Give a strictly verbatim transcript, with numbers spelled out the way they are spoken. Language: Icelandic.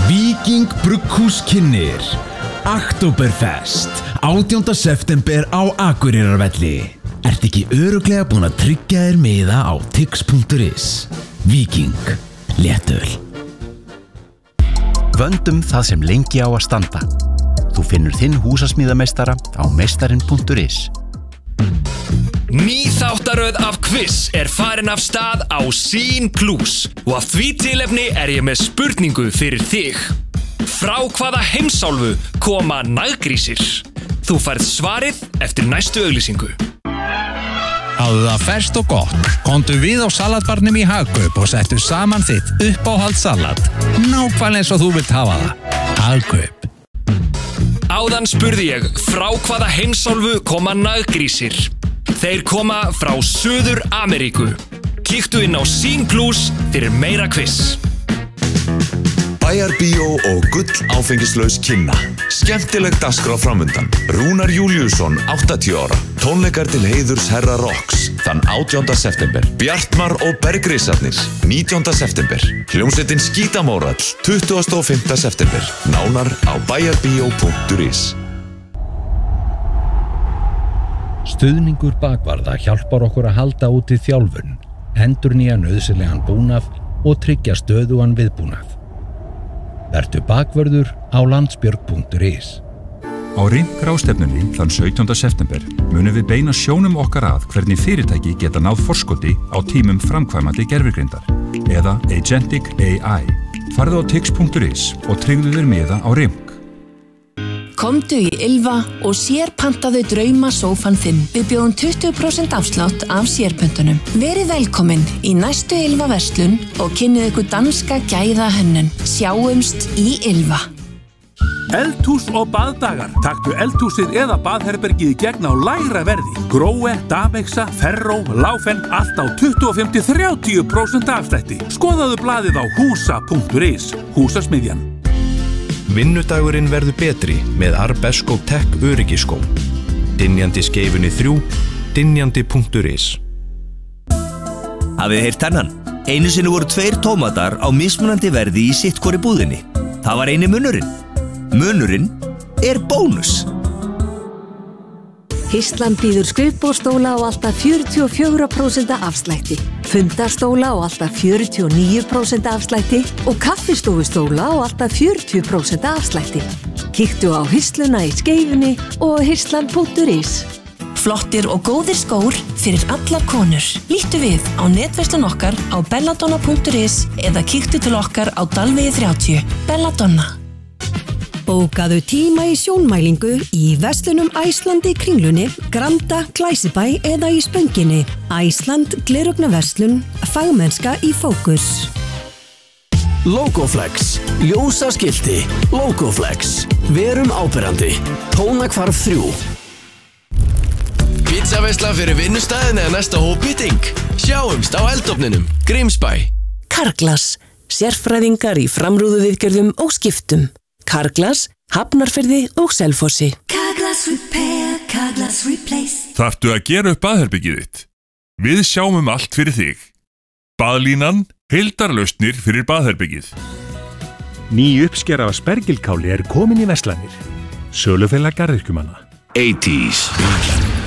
Víking Brugghús kynnir Oktoberfest átjánda september á Akureyrarvelli. Ertu ekki örugglega búin að tryggja þér miða á tix punktur is? Víking, léttöl. Vöndum það sem lengi á að standa. Þú finnur þinn húsasmíðameistara á meistarinn punktur is. Ný þáttaröð af Quiz er farin af stað á Sín Plus og af því tilefni er ég með spurningu fyrir þig. Frá hvaða heimsálfu koma naggrísir? Þú færð svarið eftir næstu auglýsingu. Hafðu það ferskt og gott. Komdu við á salatbarnum í Hagkaup og settu saman þitt uppáhaldssalat. Nákvæmlega eins og þú vilt hafa það. Hagkaup. Áðan spurði ég frá hvaða heimsálfu koma naggrísir. Þeir koma frá Suður Ameríku. Kíktu inn á Sín Plus fyrir meira quiz. Bæjarbíó og gull áfengislaus kynna. Skemmtileg dagskrá framundan. Rúnar Júlíusson, áttatíu ára. Tónleikar til heiðurs herra Rocks þann átjánda september. Bjartmar og Bergrisarnir, nítjánda september. Hljómsveitin Skítamórall, tuttugasta og fimmta september. Nánar á bæjarbíó punktur is. Stuðningur bakvarða hjálpar okkur að halda út í þjálfun, endurnýja nauðsynlegan búnað og tryggja stöðugan viðbúnað. Vertu bakvörður á landsbjörg punktur is. Á RIMK-ráðstefnunni þann sautjánda september munum við beina sjónum okkar að hvernig fyrirtæki geta náð forskoti á tímum framkvæmandi gervigrindar eða Agentic A I. Farðu á tix punktur is og tryggðu þér miða á RIMK. Komdu í Ylva og sérpantaðu drauma sófan þinn. Við bjóðum tuttugu prósent afslátt af sérpöntunum. Verið velkomin í næstu Ylva verslun og kynnið ykkur danska gæða hönnun. Sjáumst í Ylva. Eldhús og baðdagar. Taktu eldhúsið eða baðherbergið í gegn á lægra verði. Gróe, Damexa, Ferró, Láfen, allt á tuttugu og fimm til þrjátíu prósent afslætti. Skoðaðu blaðið á húsa punktur is. Húsasmiðjan. Vinnudagurinn verður betri með Arbesko Tech öryggiskóm. Dynjandi skeifunni þrjú, dynjandi punktur is. Hafið þið heyrt þennan? Einu sinni voru tveir tómatar á mismunandi verði í sitt hvori búðinni. Það var eini munurinn. Munurinn er bónus. Histlan býður skrifborðstóla á alltaf fjörutíu og fjögur prósent afslætti, fundastóla á alltaf fjörutíu og níu prósent afslætti og kaffistofustóla á alltaf fjörutíu prósent afslætti. Kíktu á Histluna í Skeifunni og histlan punktur is. Flottir og góðir skór fyrir allar konur. Líttu við á netverslun okkar á belladonna punktur is eða kíktu til okkar á Dalvegi þrjátíu. Belladonna. Bókaðu tíma í sjónmælingu í verslunum Æsland í Kringlunni, Granda, Glæsibæ eða í Spönginni. Æsland gleraugnverslun, fagmennska í fókus. Logoflex, ljósa skilti, Logoflex, verum áberandi, tónakvarf þrjú. Pizzaveisla fyrir vinnustæðin eða næsta hópbýting. Sjáumst á eldofninum, Grímsbæ. Carglass, sérfræðingar í framrúðuviðgerðum og skiptum. Carglass, Hafnarfirði og Selfossi. Carglass Repair, Carglass Replace. Þarftu að gera upp baðherbergið þitt? Við sjáum um allt fyrir þig. Baðlínan, heildarlausnir fyrir baðherbergið. Ný uppskera af spergilkáli er komin í verslanir. Sölufélag garðyrkjumanna. eighties.